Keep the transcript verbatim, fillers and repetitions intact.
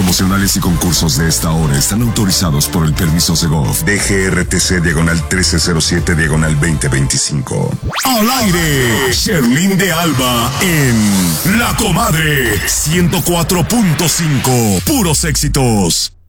promocionales y concursos de esta hora están autorizados por el permiso Segov D G R T C diagonal trece cero siete diagonal veinte veinticinco. Al aire, Sherlyn de Alba en La Comadre ciento cuatro punto cinco. Puros éxitos.